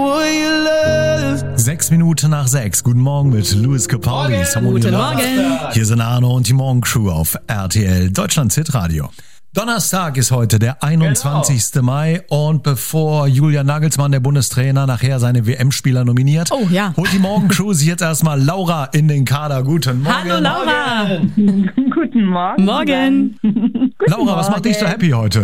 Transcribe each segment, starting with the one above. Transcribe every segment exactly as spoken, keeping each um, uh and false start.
Sechs Minuten nach sechs. Guten Morgen mit Luis Capaldi. Guten Morgen. Hier sind Arno und die Morgencrew auf R T L Deutschland Hitradio. Donnerstag ist heute der einundzwanzigsten Genau. Mai und bevor Julian Nagelsmann, der Bundestrainer, nachher seine W M-Spieler nominiert, oh, ja. holt die Morgencrew sich jetzt erstmal Laura in den Kader. Guten Morgen. Hallo Laura. Morgen. Guten Morgen. Morgen. Laura, was macht dich so happy heute? Und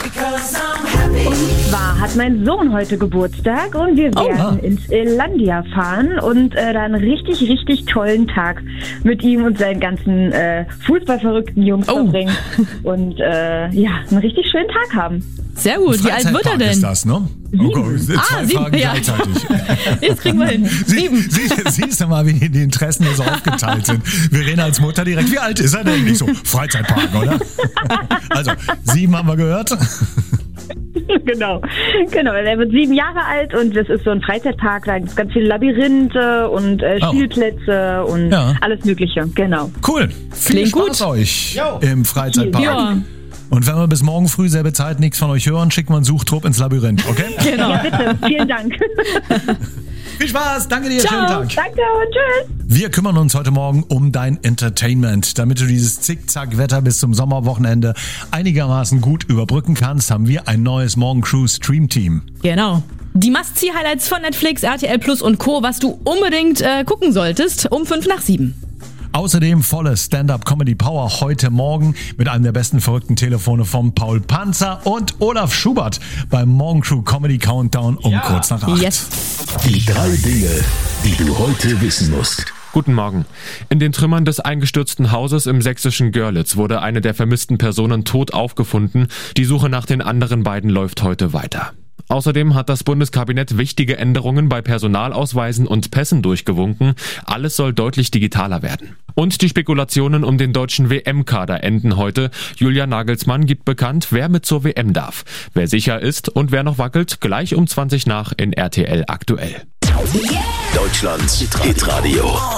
zwar hat mein Sohn heute Geburtstag und wir Oh, werden ah. ins Elandia fahren und äh, da einen richtig, richtig tollen Tag mit ihm und seinen ganzen äh, fußballverrückten Jungs Oh. verbringen und äh, ja, einen richtig schönen Tag haben. Sehr gut. Wie alt wird er Freizeitpark denn? ist das, ne? Oh Gott, zwei Ah, sieben, Fragen ja. gleichzeitig. Jetzt kriegen wir hin. Sie, Sieben. sie, siehst du mal, wie die Interessen hier so aufgeteilt sind. Verena als Mutter direkt, wie alt ist er denn? Nicht so, Freizeitpark, oder? Also, sieben haben wir gehört. Genau, genau. Er wird sieben Jahre alt und das ist so ein Freizeitpark, da gibt es ganz viele Labyrinthe und äh, Oh. Spielplätze und Ja. alles Mögliche, genau. Cool. Viel Klingt Spaß gut. euch Jo. im Freizeitpark. Ja, Und wenn wir bis morgen früh selbe Zeit nichts von euch hören, schicken wir einen Suchtrupp ins Labyrinth, okay? genau. Ja, bitte, vielen Dank. Viel Spaß, danke dir, Ciao. schönen Tag. Danke und tschüss. Wir kümmern uns heute Morgen um dein Entertainment. Damit du dieses Zickzack-Wetter bis zum Sommerwochenende einigermaßen gut überbrücken kannst, haben wir ein neues Morgencrew-Stream-Team. Genau. Die Must-See-Highlights von Netflix, R T L Plus und Co., was du unbedingt äh, gucken solltest, um fünf nach sieben. Außerdem volle Stand-Up-Comedy-Power heute Morgen mit einem der besten verrückten Telefone von Paul Panzer und Olaf Schubert beim Morgencrew Comedy Countdown um Ja. kurz nach acht. Yes. Die drei Dinge, die du heute wissen musst. Guten Morgen. In den Trümmern des eingestürzten Hauses im sächsischen Görlitz wurde eine der vermissten Personen tot aufgefunden. Die Suche nach den anderen beiden läuft heute weiter. Außerdem hat das Bundeskabinett wichtige Änderungen bei Personalausweisen und Pässen durchgewunken. Alles soll deutlich digitaler werden. Und die Spekulationen um den deutschen W M-Kader enden heute. Julian Nagelsmann gibt bekannt, wer mit zur W M darf. Wer sicher ist und wer noch wackelt, gleich um zwanzig nach in R T L aktuell. Deutschlands Hitradio.